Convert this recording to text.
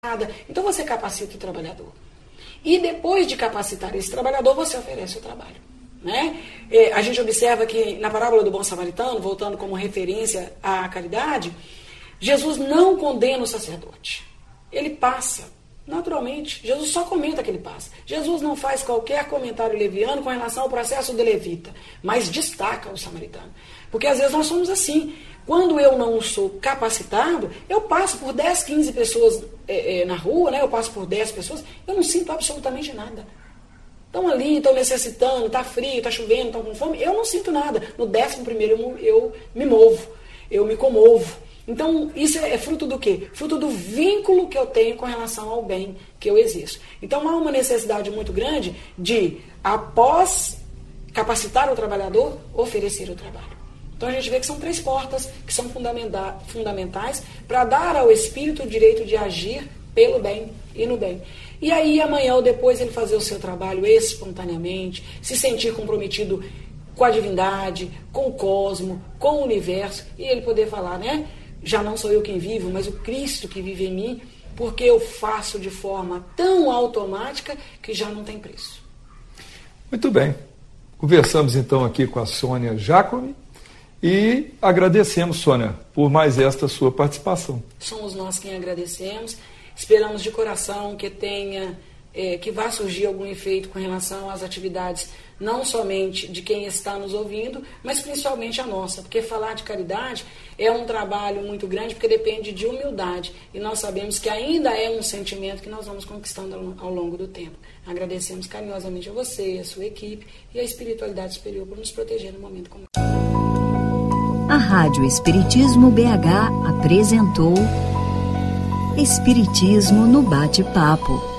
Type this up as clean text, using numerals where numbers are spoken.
Então você capacita o trabalhador. E depois de capacitar esse trabalhador, você oferece o trabalho. Né? A gente observa que na parábola do bom samaritano, voltando como referência à caridade, Jesus não condena o sacerdote. Ele passa, naturalmente. Jesus só comenta que ele passa. Jesus não faz qualquer comentário leviano com relação ao processo do levita, mas destaca o samaritano. Porque às vezes nós somos assim. Quando eu não sou capacitado, eu passo por 10, 15 pessoas na rua, né? Eu passo por 10 pessoas, eu não sinto absolutamente nada. Estão ali, estão necessitando, está frio, está chovendo, estão com fome, eu não sinto nada. No 11º eu me movo, eu me comovo. Então, isso é fruto do quê? Fruto do vínculo que eu tenho com relação ao bem que eu exerço. Então, há uma necessidade muito grande de, após capacitar o trabalhador, oferecer o trabalho. Então, a gente vê que são 3 portas que são fundamentais para dar ao espírito o direito de agir pelo bem e no bem. E aí, amanhã ou depois, ele fazer o seu trabalho espontaneamente, se sentir comprometido com a divindade, com o cosmo, com o universo, e ele poder falar, né? Já não sou eu quem vivo, mas o Cristo que vive em mim, porque eu faço de forma tão automática que já não tem preço. Muito bem. Conversamos então aqui com a Sônia Giacomi e agradecemos, Sônia, por mais esta sua participação. Somos nós quem agradecemos. Esperamos de coração que que vá surgir algum efeito com relação às atividades, não somente de quem está nos ouvindo, mas principalmente a nossa, porque falar de caridade é um trabalho muito grande, porque depende de humildade, e nós sabemos que ainda é um sentimento que nós vamos conquistando ao longo do tempo. Agradecemos carinhosamente a você, a sua equipe e a espiritualidade superior por nos proteger no momento como esse. A Rádio Espiritismo BH apresentou Espiritismo no Bate-Papo.